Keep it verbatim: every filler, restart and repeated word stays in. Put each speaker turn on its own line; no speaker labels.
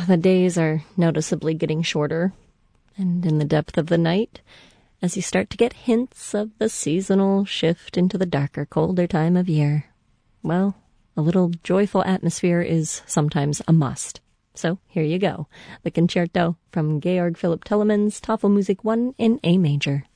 the days are noticeably getting shorter, and in the depth of the night, as you start to get hints of the seasonal shift into the darker, colder time of year, well, a little joyful atmosphere is sometimes a must. So here you go, the concerto from Georg Philipp Telemann's Tafelmusik one in A major.